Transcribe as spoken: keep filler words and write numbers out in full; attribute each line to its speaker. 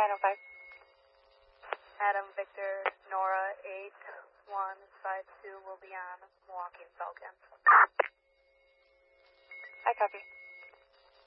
Speaker 1: nine oh five.
Speaker 2: Adam Victor Nora eight one five two will be on Milwaukee and Falcon.
Speaker 1: I copy.